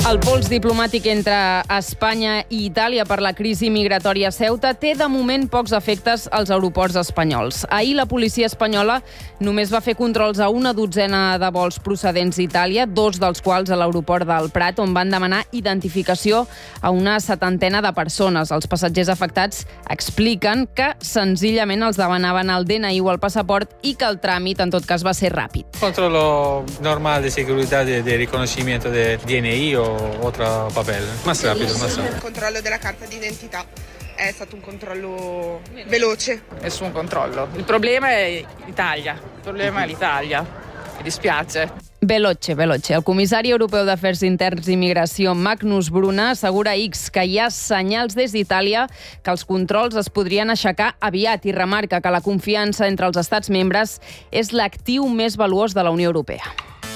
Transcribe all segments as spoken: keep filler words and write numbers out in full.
El pols diplomàtic entre Espanya i Itàlia per la crisi migratòria a Ceuta té de moment pocs efectes als aeroports espanyols. Ahir la policia espanyola només va fer controls a una dotzena de vols procedents d'Itàlia, dos dels quals a l'aeroport del Prat, on van demanar identificació a una setantena de persones. Els passatgers afectats expliquen que senzillament els demanaven el D N I o el passaport i que el tràmit, en tot cas, va ser ràpid. Controllo normal de seguridad de, de reconocimiento de D N I o otro papel. Más rápido, más rápido. Il controllo della carta d'identità è stato un controllo veloce. Nessun controllo. Il problema è l'Italia. Il problema è l'Italia. Mi dispiace. Veloce, veloce. El comissari europeu d'Afers Interns i Migració, Magnus Bruna, assegura a X que hi ha senyals des d'Itàlia que els controls es podrien aixecar aviat i remarca que la confiança entre els estats membres és l'actiu més valuós de la Unió Europea.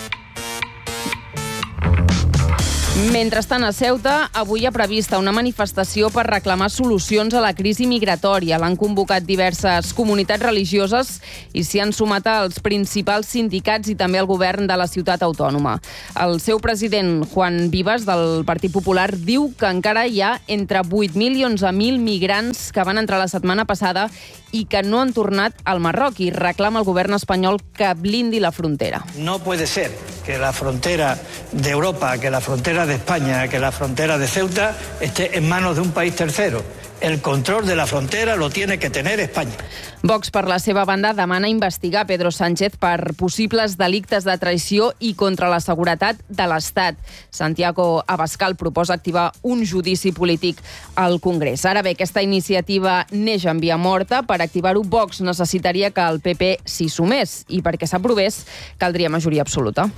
Mentrestant, a Ceuta, avui hi ha prevista una manifestació per reclamar solucions a la crisi migratòria. L'han convocat diverses comunitats religioses i s'hi han sumat els principals sindicats i també el govern de la ciutat autònoma. El seu president, Juan Vivas, del Partit Popular, diu que encara hi ha entre vuit mil i onze mil migrants que van entrar la setmana passada i que no han tornat al Marroc i reclama al govern espanyol que blindi la frontera. No puede ser que la frontera de Europa, que la frontera de España, que la frontera de Ceuta esté en manos de un país tercero. El control de la frontera lo tiene que tener España. Vox, per la seva banda, demana investigar Pedro Sánchez per possibles delictes de traïció i contra la seguretat de l'Estat. Santiago Abascal proposa activar un judici polític al Congrés. Ara bé, aquesta iniciativa neix en via morta. Per activar-ho, Vox necessitaria que el P P s'hi sumés i perquè s'aprovés caldria majoria absoluta.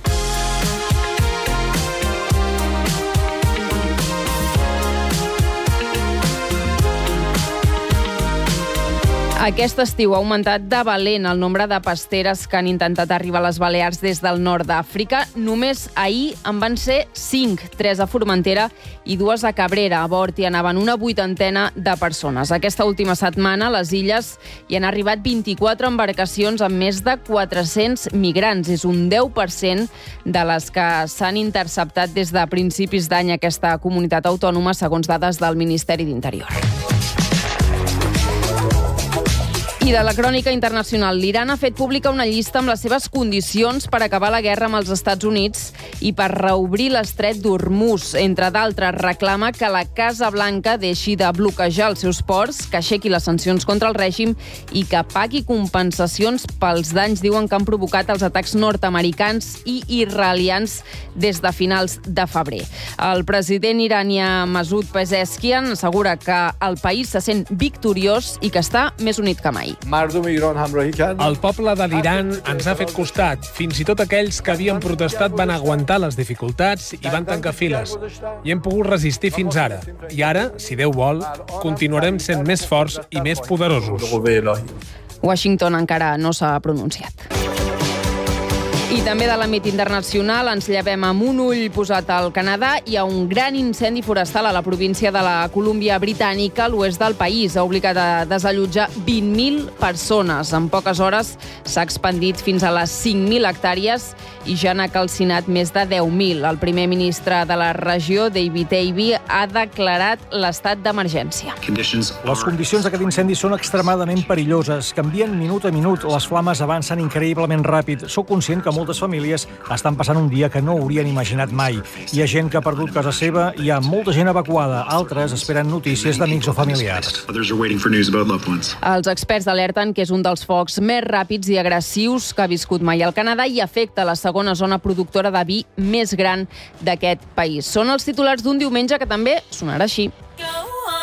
Aquest estiu ha augmentat de valent el nombre de pasteres que han intentat arribar a les Balears des del nord d'Àfrica. Només ahir en van ser cinc, tres a Formentera i dues a Cabrera. A bord hi anaven una vuitantena de persones. Aquesta última setmana a les illes hi han arribat vint-i-quatre embarcacions amb més de quatre-cents migrants. És un deu per cent de les que s'han interceptat des de principis d'any a aquesta comunitat autònoma, segons dades del Ministeri d'Interior. I de la crònica internacional, l'Iran ha fet pública una llista amb les seves condicions per acabar la guerra amb els Estats Units i per reobrir l'estret d'Hormuz. Entre d'altres, reclama que la Casa Blanca deixi de bloquejar els seus ports, que aixequi les sancions contra el règim i que pagui compensacions pels danys, diuen, que han provocat els atacs nord-americans i israelians des de finals de febrer. El president iranià Masoud Pezeshkian assegura que el país se sent victoriós i que està més unit que mai. El poble de l'Iran ens ha fet costat. Fins i tot aquells que havien protestat van aguantar les dificultats i van tancar files. I hem pogut resistir fins ara. I ara, si Déu vol, continuarem sent més forts i més poderosos. Washington encara no s'ha pronunciat. I també de l'àmbit internacional ens llevem amb un ull posat al Canadà. Hi ha un gran incendi forestal a la província de la Colúmbia Britànica, a l'oest del país. Ha obligat a desallotjar vint mil persones. En poques hores s'ha expandit fins a les cinc mil hectàrees i ja n'ha calcinat més de deu mil. El primer ministre de la regió, David Eby, ha declarat l'estat d'emergència. Les condicions d'aquest incendi són extremadament perilloses. Canvien minut a minut. Les flames avancen increïblement ràpid. Soc conscient que moltes famílies estan passant un dia que no haurien imaginat mai. Hi ha gent que ha perdut casa seva, hi ha molta gent evacuada, altres esperen notícies d'amics o familiars. Els experts alerten que és un dels focs més ràpids i agressius que ha viscut mai al Canadà i afecta la segona zona productora de vi més gran d'aquest país. Són els titulars d'un diumenge que també sonarà així.